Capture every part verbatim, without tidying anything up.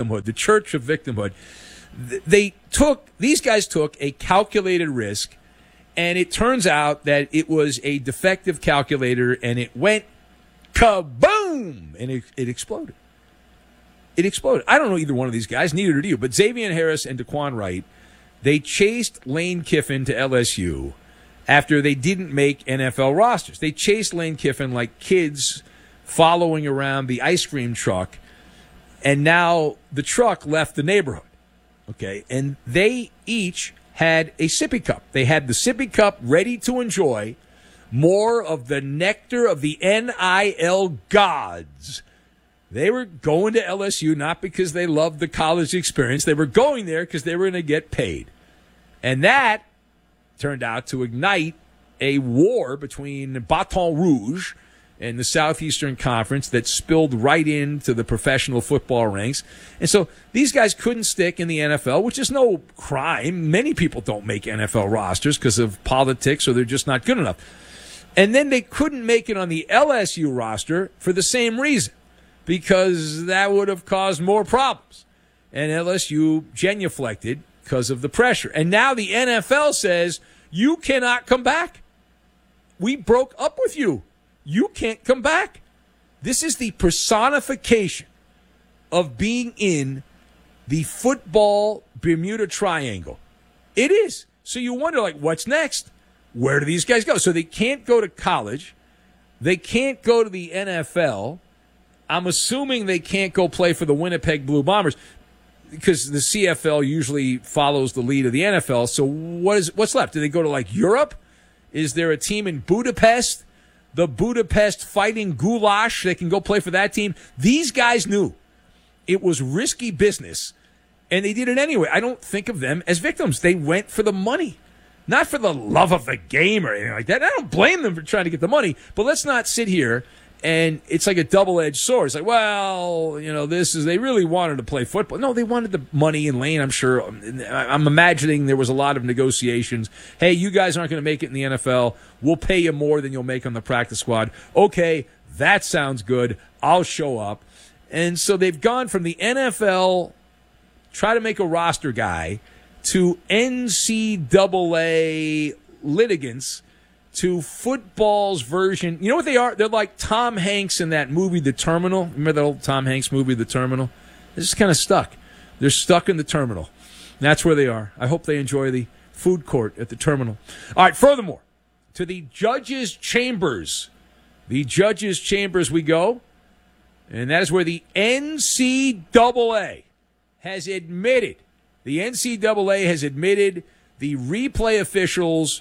victimhood, the church of victimhood. They took, these guys took a calculated risk, and it turns out that it was a defective calculator, and it went kaboom, and it, it exploded. It exploded. I don't know either one of these guys, neither do you, but Xavier Harris and Daquan Wright, they chased Lane Kiffin to L S U after they didn't make N F L rosters. They chased Lane Kiffin like kids following around the ice cream truck, and now the truck left the neighborhood. Okay, and they each had a sippy cup. They had the sippy cup ready to enjoy more of the nectar of the N I L gods. They were going to L S U not because they loved the college experience. They were going there because they were going to get paid. And that turned out to ignite a war between Baton Rouge and the Southeastern Conference that spilled right into the professional football ranks. And so these guys couldn't stick in the N F L, which is no crime. Many people don't make N F L rosters because of politics or they're just not good enough. And then they couldn't make it on the L S U roster for the same reason, because that would have caused more problems. And L S U genuflected because of the pressure. And now the N F L says, you cannot come back. We broke up with you. You can't come back. This is the personification of being in the football Bermuda Triangle. It is. So you wonder, like, what's next? Where do these guys go? So they can't go to college. They can't go to the N F L. I'm assuming they can't go play for the Winnipeg Blue Bombers because the C F L usually follows the lead of the N F L. So what is what's left? Do they go to, like, Europe? Is there a team in Budapest? The Budapest Fighting Goulash, they can go play for that team. These guys knew it was risky business, and they did it anyway. I don't think of them as victims. They went for the money, not for the love of the game or anything like that. I don't blame them for trying to get the money, but let's not sit here and it's like a double-edged sword. It's like, well, you know, this is, they really wanted to play football. No, they wanted the money, and Lane, I'm sure, I'm imagining there was a lot of negotiations. Hey, you guys aren't going to make it in the N F L. We'll pay you more than you'll make on the practice squad. Okay, that sounds good. I'll show up. And so they've gone from the N F L, try to make a roster guy, to N C double A litigants, to football's version. You know what they are? They're like Tom Hanks in that movie, The Terminal. Remember that old Tom Hanks movie, The Terminal? They're just kind of stuck. They're stuck in the terminal. That's where they are. I hope they enjoy the food court at the terminal. All right, furthermore, to the judges' chambers. The judges' chambers we go. And that is where the N C double A has admitted, the N C double A has admitted the replay officials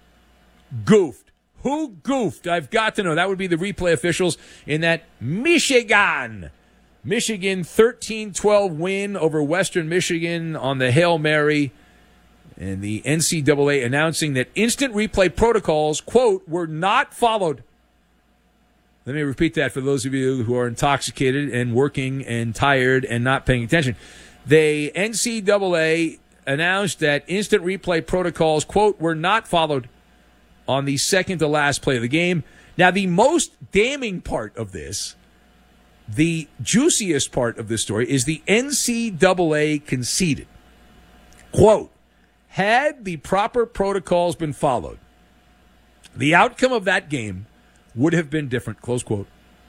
goofed. Who goofed? I've got to know. That would be the replay officials in that Michigan. Michigan thirteen twelve win over Western Michigan on the Hail Mary. And the N C double A announcing that instant replay protocols, quote, were not followed. Let me repeat that for those of you who are intoxicated and working and tired and not paying attention. The N C double A announced that instant replay protocols, quote, were not followed on the second to last play of the game. Now, the most damning part of this, the juiciest part of this story, is the N C double A conceded. Quote, had the proper protocols been followed, the outcome of that game would have been different, close quote.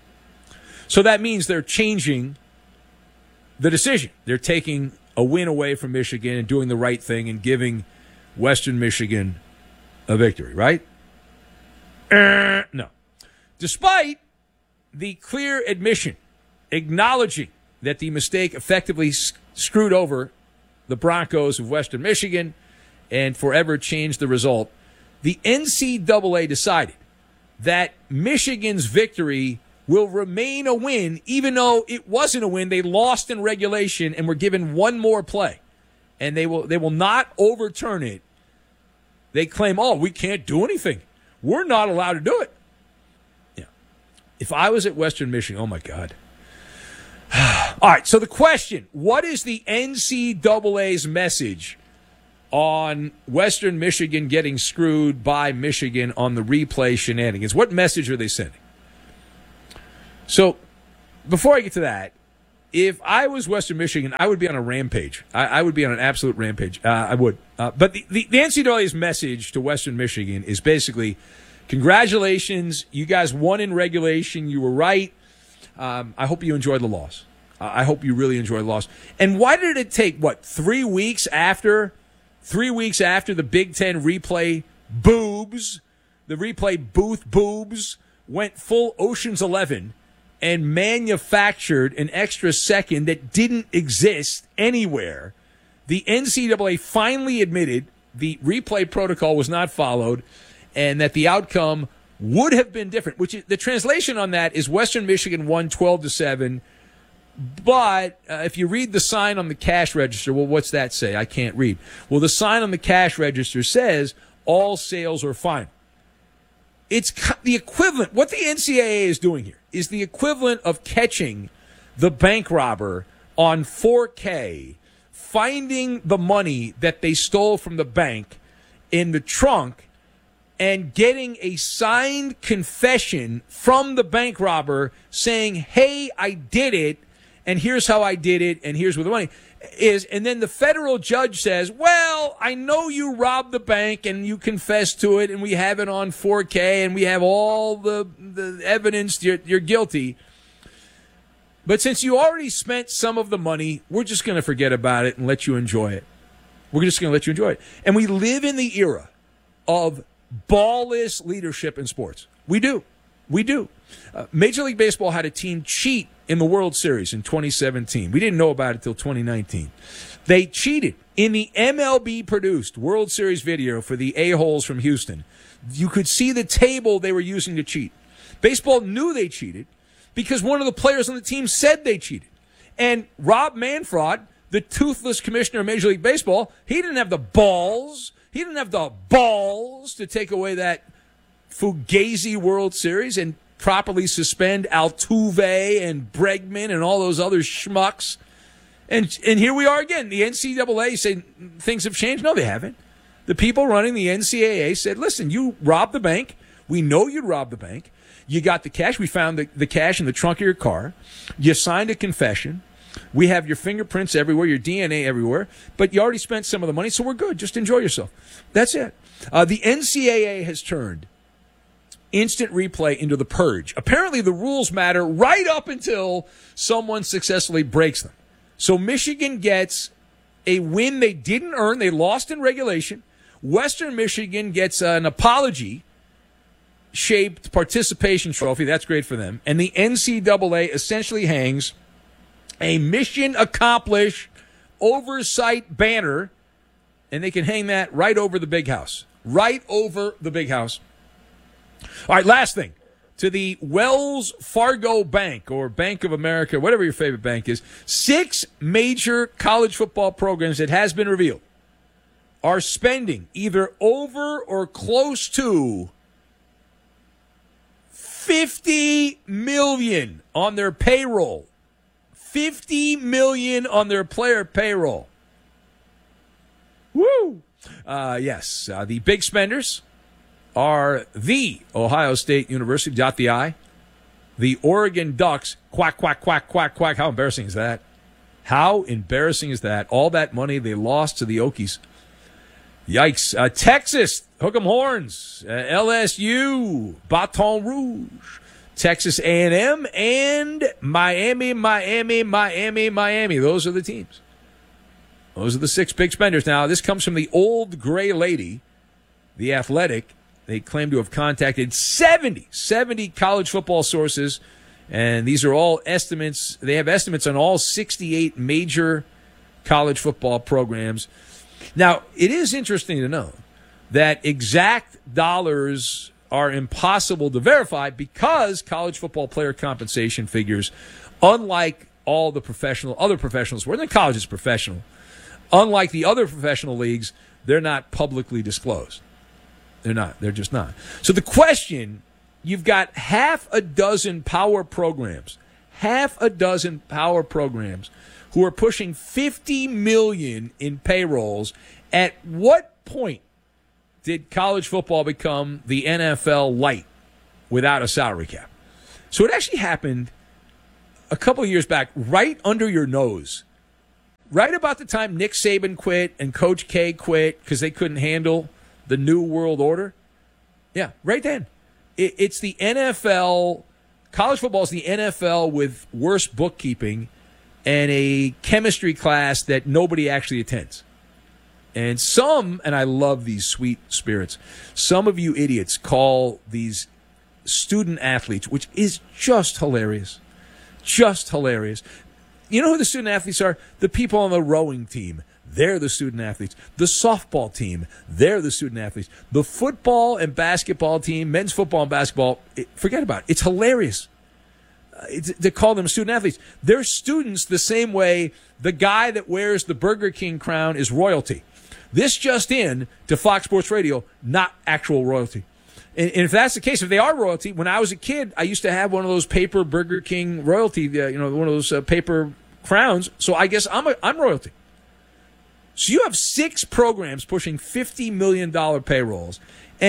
So that means they're changing the decision. They're taking a win away from Michigan and doing the right thing and giving Western Michigan a victory, right? Uh, no. Despite the clear admission, acknowledging that the mistake effectively s- screwed over the Broncos of Western Michigan and forever changed the result, the N C double A decided that Michigan's victory will remain a win, even though it wasn't a win. They lost in regulation and were given one more play. And they will they will not overturn it. They claim, oh, we can't do anything. We're not allowed to do it. Yeah. If I was at Western Michigan, oh, my God. All right, so the question, what is the N C double A's message on Western Michigan getting screwed by Michigan on the replay shenanigans? What message are they sending? So before I get to that, if I was Western Michigan, I would be on a rampage. I, I would be on an absolute rampage. Uh, I would. Uh, but the, the, the N C double A's message to Western Michigan is basically, congratulations, you guys won in regulation. You were right. Um, I hope you enjoyed the loss. Uh, I hope you really enjoyed the loss. And why did it take, what, three weeks after, three weeks after the Big Ten replay boobs, the replay booth boobs went full Ocean's Eleven and manufactured an extra second that didn't exist anywhere, the N C double A finally admitted the replay protocol was not followed and that the outcome would have been different, which is, the translation on that is Western Michigan won twelve to seven. But uh, if you read the sign on the cash register, well, what's that say? I can't read. Well, the sign on the cash register says all sales are fine. It's the equivalent. What the N C double A is doing here is the equivalent of catching the bank robber on four K, finding the money that they stole from the bank in the trunk, and getting a signed confession from the bank robber saying, hey, I did it, and here's how I did it, and here's where the money is. And then the federal judge says, well, I know you robbed the bank and you confessed to it and we have it on four K and we have all the, the evidence you're, you're guilty. But since you already spent some of the money, we're just going to forget about it and let you enjoy it. We're just going to let you enjoy it. And we live in the era of ballless leadership in sports. We do. We do. Uh, Major League Baseball had a team cheat in the World Series in twenty seventeen. We didn't know about it until twenty nineteen. They cheated in the M L B-produced World Series video for the A-holes from Houston. You could see the table they were using to cheat. Baseball knew they cheated because one of the players on the team said they cheated. And Rob Manfred, the toothless commissioner of Major League Baseball, he didn't have the balls. He didn't have the balls to take away that Fugazi World Series and properly suspend Altuve and Bregman and all those other schmucks. And and here we are again. The N C double A said things have changed. No, they haven't. The people running the N C double A said, listen, you robbed the bank. We know you robbed the bank. You got the cash. We found the, the cash in the trunk of your car. You signed a confession. We have your fingerprints everywhere, your D N A everywhere. But you already spent some of the money, so we're good. Just enjoy yourself. That's it. Uh, the N C double A has turned instant replay into the purge. Apparently the rules matter right up until someone successfully breaks them. So Michigan gets a win they didn't earn. They lost in regulation. Western Michigan gets an apology-shaped participation trophy. That's great for them. And the N C double A essentially hangs a mission accomplished oversight banner, and they can hang that right over the big house. Right over the big house. All right, last thing. To the Wells Fargo Bank or Bank of America, whatever your favorite bank is, six major college football programs, it has been revealed, are spending either over or close to fifty million dollars on their payroll. fifty million dollars on their player payroll. Woo! Uh, yes, uh, the big spenders are the Ohio State University, dot the I, the Oregon Ducks, quack, quack, quack, quack, quack. How embarrassing is that? How embarrassing is that? All that money they lost to the Okies. Yikes. Uh, Texas, hook 'em horns. Uh, L S U, Baton Rouge. Texas A and M, and Miami, Miami, Miami, Miami. Those are the teams. Those are the six big spenders. Now, this comes from the old gray lady, The Athletic. They claim to have contacted seventy, seventy college football sources, and these are all estimates. They have estimates on all sixty-eight major college football programs. Now, it is interesting to know that exact dollars are impossible to verify because college football player compensation figures, unlike all the professional other professional sports, and college is professional, unlike the other professional leagues, they're not publicly disclosed. They're not. They're just not. So the question, you've got half a dozen power programs, half a dozen power programs who are pushing fifty million dollars in payrolls. At what point did college football become the N F L light without a salary cap? So it actually happened a couple of years back, right under your nose, right about the time Nick Saban quit and Coach K quit because they couldn't handle the new world order. Yeah, right then. It, it's the N F L. College football is the N F L with worse bookkeeping and a chemistry class that nobody actually attends. And some, and I love these sweet spirits, some of you idiots call these student athletes, which is just hilarious, just hilarious. You know who the student athletes are? The people on the rowing team. They're the student athletes. The softball team, they're the student athletes. The football and basketball team, men's football and basketball, it, forget about it. It's hilarious. Uh, it's, they call them student athletes. They're students the same way the guy that wears the Burger King crown is royalty. This just in to Fox Sports Radio, not actual royalty. And, and if that's the case, if they are royalty, when I was a kid, I used to have one of those paper Burger King royalty, uh, you know, one of those uh, paper crowns. So I guess I'm a, I'm royalty. So you have six programs pushing fifty million dollars payrolls,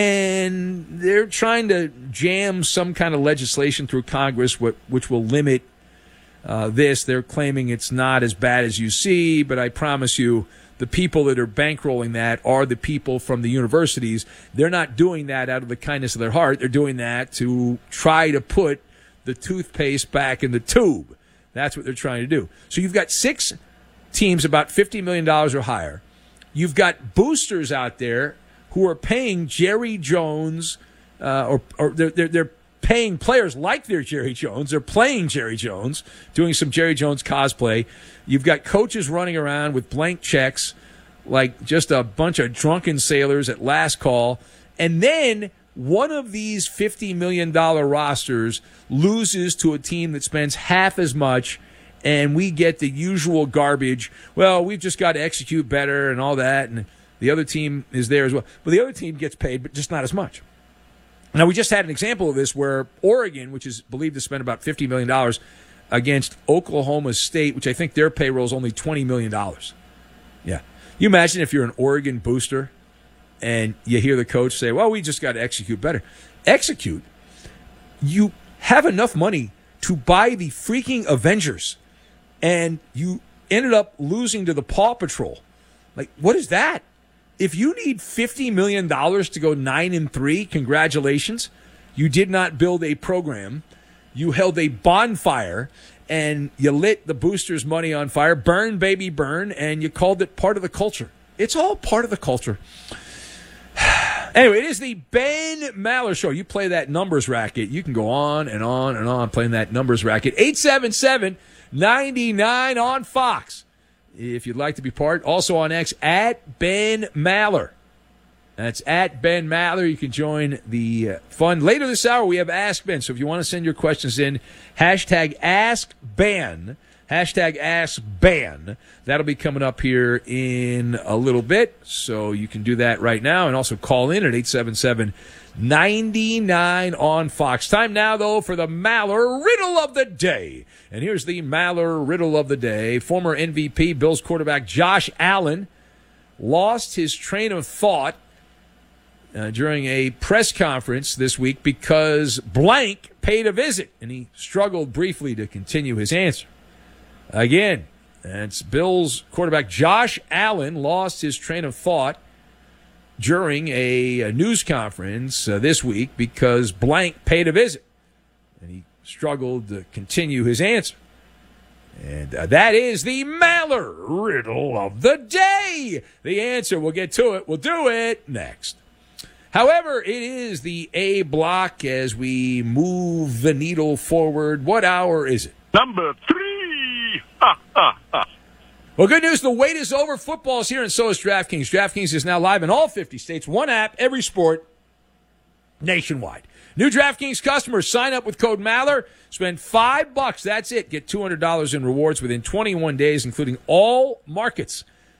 and they're trying to jam some kind of legislation through Congress which will limit uh, this. They're claiming it's not as bad as you see, but I promise you the people that are bankrolling that are the people from the universities. They're not doing that out of the kindness of their heart. They're doing that to try to put the toothpaste back in the tube. That's what they're trying to do. So you've got six teams about fifty million dollars or higher. You've got boosters out there who are paying Jerry Jones, uh, or, or they're, they're, they're paying players like they're Jerry Jones. They're playing Jerry Jones, doing some Jerry Jones cosplay. You've got coaches running around with blank checks like just a bunch of drunken sailors at last call. And then one of these fifty million dollars rosters loses to a team that spends half as much, and we get the usual garbage. Well, we've just got to execute better and all that, and the other team is there as well. But the other team gets paid, but just not as much. Now, we just had an example of this where Oregon, which is believed to spend about fifty million dollars against Oklahoma State, which I think their payroll is only twenty million dollars. Yeah. You imagine if you're an Oregon booster and you hear the coach say, well, we just got to execute better. Execute? You have enough money to buy the freaking Avengers, and you ended up losing to the Paw Patrol. Like, what is that? If you need fifty million dollars to go nine and three, congratulations. You did not build a program. You held a bonfire, and you lit the boosters' money on fire. Burn, baby, burn, and you called it part of the culture. It's all part of the culture. Anyway, it is the Ben Maller Show. You play that numbers racket, you can go on and on and on playing that numbers racket. eight seven seven, nine nine on Fox. If you'd like to be part. Also on X, at Ben Maller. That's at Ben Maller. You can join the uh, fun. Later this hour, we have Ask Ben. So if you want to send your questions in, hashtag Ask Ben. Hashtag Ask Ben. That'll be coming up here in a little bit. So you can do that right now. And also call in at eight seven seven, nine nine on Fox. Time now, though, for the Maller Riddle of the Day. And here's the Maller Riddle of the Day. Former M V P Bills quarterback Josh Allen lost his train of thought uh, during a press conference this week because blank paid a visit. And he struggled briefly to continue his answer. Again, it's Bills quarterback Josh Allen lost his train of thought during a, a news conference uh, this week because blank paid a visit. And he struggled to continue his answer. And uh, that is the Maller Riddle of the Day. The answer, we'll get to it. We'll do it next. However, it is the A block as we move the needle forward. What hour is it? Number three. Ha, ha, ha. Well, good news. The wait is over. Football's here, and so is DraftKings. DraftKings is now live in all fifty states. One app, every sport, nationwide. New DraftKings customers sign up with code Maller. Spend five bucks. That's it. Get two hundred dollars in rewards within twenty-one days, including all markets.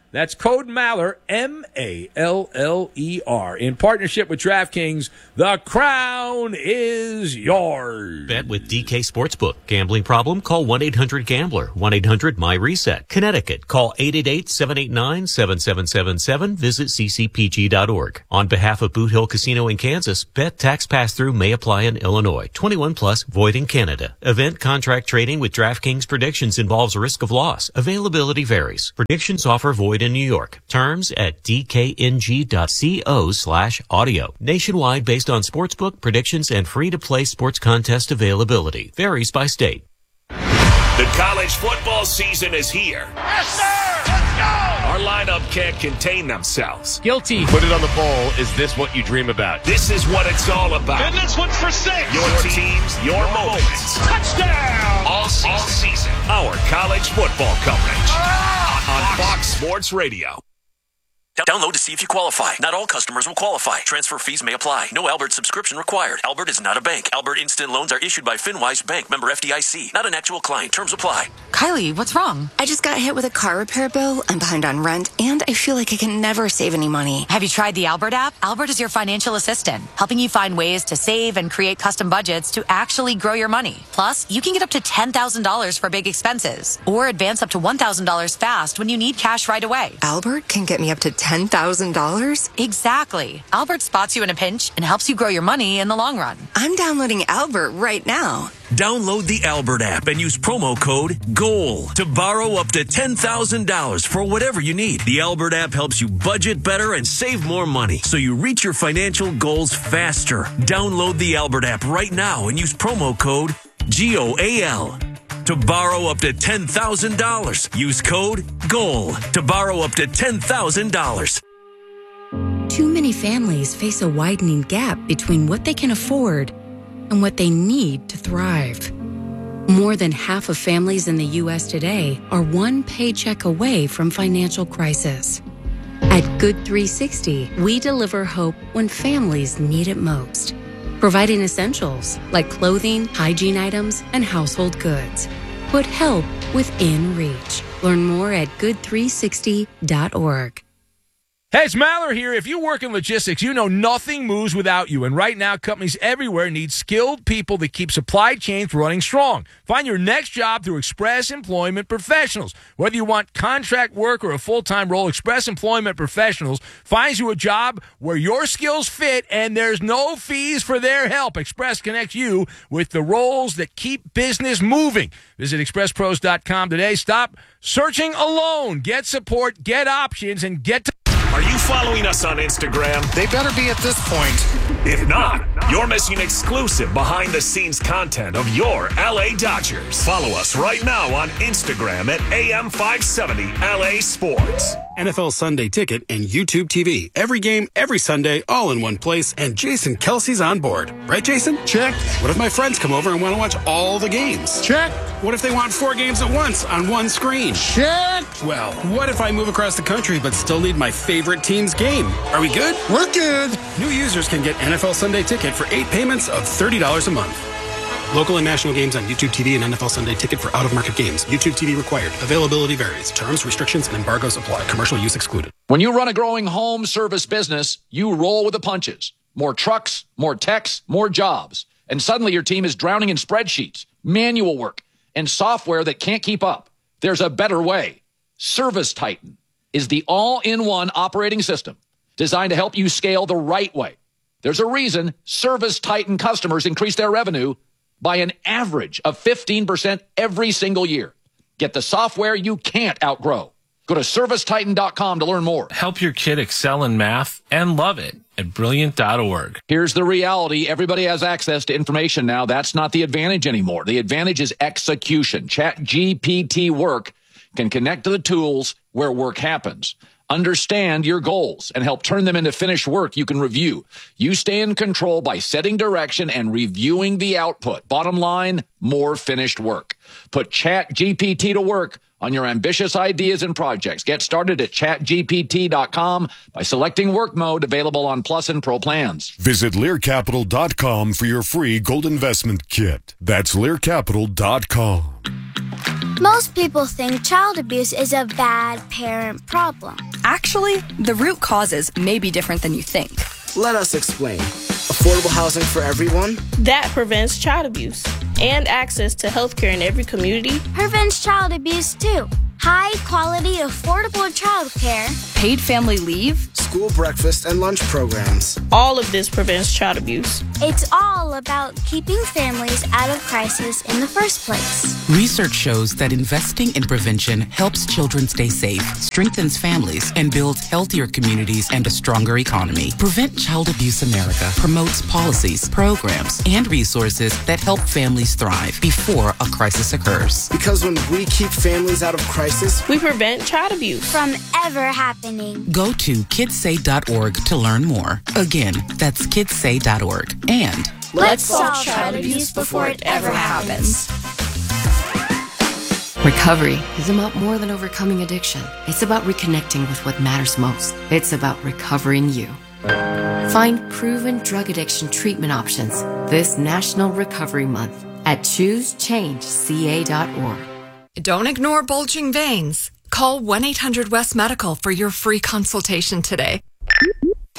That's code Maller, M A L L E R. In partnership with DraftKings, the crown is yours. Bet with D K Sportsbook. Gambling problem? Call one eight hundred gambler. one eight hundred my reset. Connecticut. Call eight eight eight, seven eight nine, seven seven seven seven. Visit c c p g dot org. On behalf of Boot Hill Casino in Kansas, bet tax pass-through may apply in Illinois. twenty-one plus, void in Canada. Event contract trading with DraftKings predictions involves risk of loss. Availability varies. Predictions offer void in New York. Terms at d k n g dot co slash audio. Nationwide based on sportsbook predictions and free-to-play sports contest availability. Varies by state. The college football season is here. Yes, sir! Let's go! Our lineup can't contain themselves. Guilty. Put it on the bowl. Is this what you dream about? This is what it's all about. And this one's for six! Your teams, your moments. Touchdown! All season. All season. Our college football coverage. Ah, on Fox Sports Radio. Download to see if you qualify. Not all customers will qualify. Transfer fees may apply. No Albert subscription required. Albert is not a bank. Albert Instant Loans are issued by FinWise Bank, member F D I C. Not an actual client. Terms apply. Kylie, what's wrong? I just got hit with a car repair bill. I'm behind on rent, and I feel like I can never save any money. Have you tried the Albert app? Albert is your financial assistant, helping you find ways to save and create custom budgets to actually grow your money. Plus, you can get up to ten thousand dollars for big expenses, or advance up to one thousand dollars fast when you need cash right away. Albert can get me up to ten thousand dollars? Exactly. Albert spots you in a pinch and helps you grow your money in the long run. I'm downloading Albert right now. Download the Albert app and use promo code GOAL to borrow up to ten thousand dollars for whatever you need. The Albert app helps you budget better and save more money so you reach your financial goals faster. Download the Albert app right now and use promo code G O A L to borrow up to ten thousand dollars. Use code GOAL to borrow up to ten thousand dollars. Too many families face a widening gap between what they can afford and what they need to thrive. More than half of families in the U S today are one paycheck away from financial crisis. At Good three sixty, we deliver hope when families need it most, providing essentials like clothing, hygiene items, and household goods. Put help within reach. Learn more at good three sixty dot org. Hey, it's Maller here. If you work in logistics, you know nothing moves without you. And right now, companies everywhere need skilled people that keep supply chains running strong. Find your next job through Express Employment Professionals. Whether you want contract work or a full-time role, Express Employment Professionals finds you a job where your skills fit and there's no fees for their help. Express connects you with the roles that keep business moving. Visit express pros dot com today. Stop searching alone. Get support, get options, and get to... Are you following us on Instagram? They better be at this point. If not, you're missing exclusive behind-the-scenes content of your L A Dodgers. Follow us right now on Instagram at A M five seventy L A Sports. N F L Sunday Ticket and YouTube T V. Every game, every Sunday, all in one place, and Jason Kelsey's on board. Right, Jason? Check. What if my friends come over and want to watch all the games? Check. What if they want four games at once on one screen? Check. Well, what if I move across the country but still need my favorite team's game? Are we good? We're good. New users can get N F L Sunday Ticket for eight payments of thirty dollars a month. Local and national games on YouTube T V and N F L Sunday Ticket for out-of-market games. YouTube T V required. Availability varies. Terms, restrictions, and embargoes apply. Commercial use excluded. When you run a growing home service business, you roll with the punches. More trucks, more techs, more jobs. And suddenly your team is drowning in spreadsheets, manual work, and software that can't keep up. There's a better way. Service Titan is the all-in-one operating system designed to help you scale the right way. There's a reason Service Titan customers increase their revenue by an average of fifteen percent every single year. Get the software you can't outgrow. Go to service titan dot com to learn more. Help your kid excel in math and love it at brilliant dot org. Here's the reality. Everybody has access to information now. That's not the advantage anymore. The advantage is execution. ChatGPT Work can connect to the tools where work happens. Understand your goals and help turn them into finished work you can review. You stay in control by setting direction and reviewing the output. Bottom line, more finished work. Put ChatGPT to work on your ambitious ideas and projects. Get started at chat G P T dot com by selecting work mode, available on Plus and Pro plans. Visit lear capital dot com for your free gold investment kit. That's lear capital dot com. Most people think child abuse is a bad parent problem. Actually, the root causes may be different than you think. Let us explain. Affordable housing for everyone? That prevents child abuse. And access to health care in every community prevents child abuse too. High quality, affordable child care. Paid family leave. School breakfast and lunch programs. All of this prevents child abuse. It's all about keeping families out of crisis in the first place. Research shows that investing in prevention helps children stay safe, strengthens families, and builds healthier communities and a stronger economy. Prevent Child Abuse America promotes policies, programs, and resources that help families thrive before a crisis occurs. Because when we keep families out of crisis, we prevent child abuse from ever happening. Go to kids say dot org to learn more. Again, that's kids say dot org. And let's solve child abuse before it ever happens. Recovery is about more than overcoming addiction. It's about reconnecting with what matters most. It's about recovering you. Find proven drug addiction treatment options this National Recovery Month at choose change c a dot org. Don't ignore bulging veins. Call one eight hundred West Medical for your free consultation today.